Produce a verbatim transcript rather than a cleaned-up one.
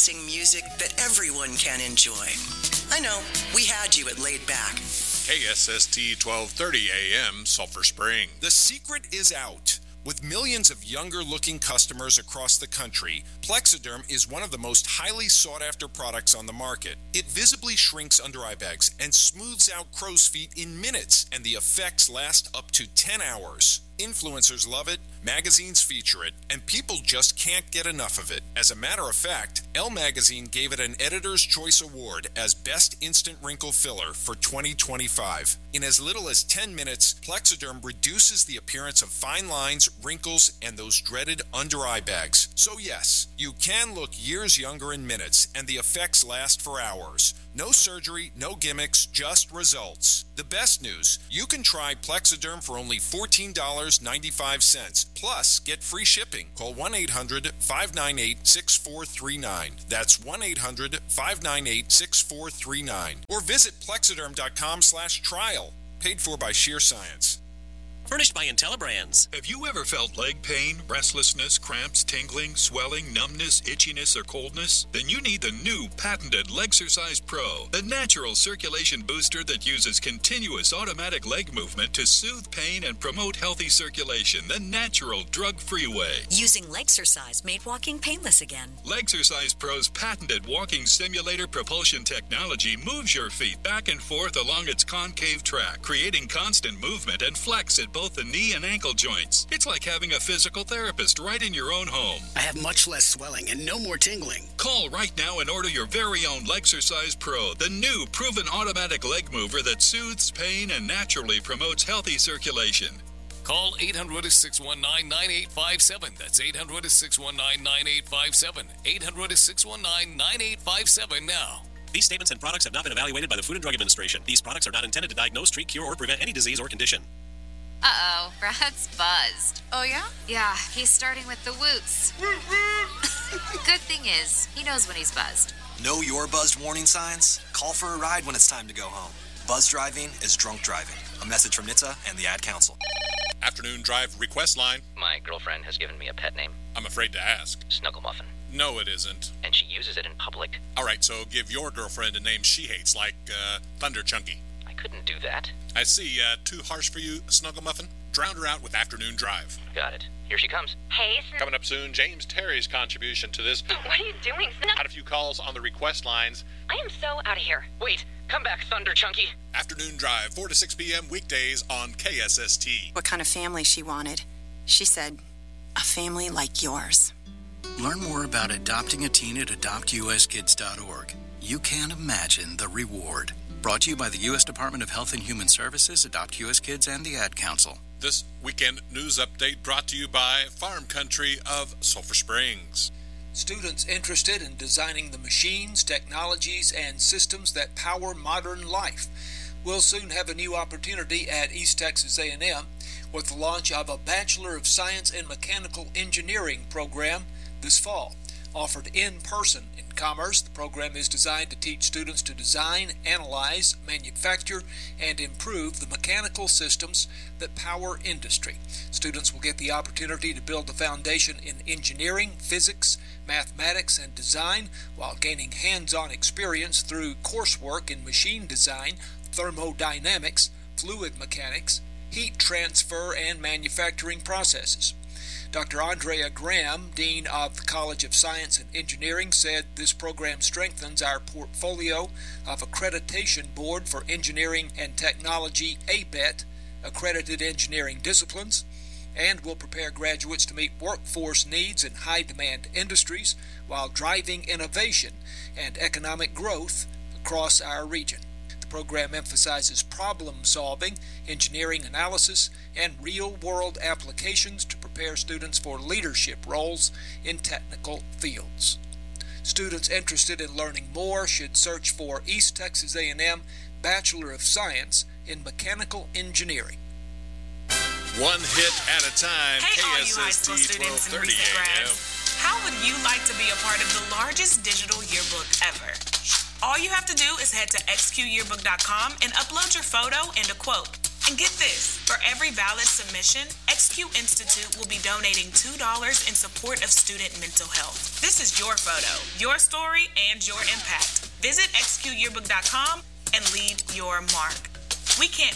relaxing music that everyone can enjoy. I know, we had you at laid back. K S S T twelve thirty A M, Sulphur Spring. The secret is out. With millions of younger-looking customers across the country, Plexiderm is one of the most highly sought-after products on the market. It visibly shrinks under-eye bags and smooths out crow's feet in minutes, and the effects last up to ten hours. Influencers love it, magazines feature it, and people just can't get enough of it. As a matter of fact, Elle Magazine gave it an Editor's Choice Award as Best Instant Wrinkle Filler for twenty twenty-five. In as little as ten minutes, Plexiderm reduces the appearance of fine lines, wrinkles, and those dreaded under-eye bags. So yes, you can look years younger in minutes, and the effects last for hours. No surgery, no gimmicks, just results. The best news, you can try Plexiderm for only fourteen dollars and ninety-five cents. Plus, get free shipping. Call one eight hundred, five nine eight, six four three nine. That's one eight hundred, five nine eight, six four three nine. Or visit plexiderm.com slash trial. Paid for by Sheer Science. Furnished by IntelliBrands. Have you ever felt leg pain, restlessness, cramps, tingling, swelling, numbness, itchiness, or coldness? Then you need the new patented Legsercise Pro, the natural circulation booster that uses continuous automatic leg movement to soothe pain and promote healthy circulation the natural, drug-free way. Using Legsercise made walking painless again. Legsercise Pro's patented walking simulator propulsion technology moves your feet back and forth along its concave track, creating constant movement and flex at both the knee and ankle joints. It's like having a physical therapist right in your own home. I have much less swelling and no more tingling. Call right now and order your very own Legsercise Pro, the new proven automatic leg mover that soothes pain and naturally promotes healthy circulation. Call eight hundred, six one nine, nine eight five seven. That's eight hundred, six one nine, nine eight five seven. eight hundred, six one nine, nine eight five seven now. These statements and products have not been evaluated by the Food and Drug Administration. These products are not intended to diagnose, treat, cure, or prevent any disease or condition. Uh-oh, Brad's buzzed. Oh, yeah? Yeah, he's starting with the woots. Good thing is, he knows when he's buzzed. Know your buzzed warning signs? Call for a ride when it's time to go home. Buzz driving is drunk driving. A message from N H T S A and the Ad Council. Afternoon Drive request line. My girlfriend has given me a pet name. I'm afraid to ask. Snuggle Muffin. No, it isn't. And she uses it in public. All right, so give your girlfriend a name she hates, like uh, Thunder Chunky. I couldn't do that. I see. Uh, too harsh for you, Snuggle Muffin? Drown her out with Afternoon Drive. Got it. Here she comes. Hey, Sn- Coming up soon, James Terry's contribution to this. What are you doing, Sn- Had a few calls on the request lines. I am so out of here. Wait, come back, Thunder Chunky. Afternoon Drive, four to six p.m. weekdays on K S S T. What kind of family she wanted. She said, a family like yours. Learn more about adopting a teen at adopt u s kids dot org. You can't imagine the reward. Brought to you by the U S Department of Health and Human Services, Adopt U S Kids, and the Ad Council. This weekend news update brought to you by Farm Country of Sulphur Springs. Students interested in designing the machines, technologies, and systems that power modern life will soon have a new opportunity at East Texas A and M with the launch of a Bachelor of Science in Mechanical Engineering program this fall. Offered in person in Commerce, the program is designed to teach students to design, analyze, manufacture, and improve the mechanical systems that power industry. Students will get the opportunity to build a foundation in engineering, physics, mathematics, and design while gaining hands-on experience through coursework in machine design, thermodynamics, fluid mechanics, heat transfer, and manufacturing processes. Doctor Andrea Graham, Dean of the College of Science and Engineering, said this program strengthens our portfolio of Accreditation Board for Engineering and Technology, A B E T, accredited engineering disciplines, and will prepare graduates to meet workforce needs in high-demand industries while driving innovation and economic growth across our region. The program emphasizes problem-solving, engineering analysis, and real-world applications to prepare students for leadership roles in technical fields. Students interested in learning more should search for East Texas A and M Bachelor of Science in Mechanical Engineering. One hit at a time. Hey, K all S you high S T school students and twelve thirty recent A M. grads. How would you like to be a part of the largest digital yearbook ever? All you have to do is head to x q yearbook dot com and upload your photo and a quote. And get this, for every valid submission, X Q Institute will be donating two dollars in support of student mental health. This is your photo, your story, and your impact. Visit X Q yearbook dot com and leave your mark. We can't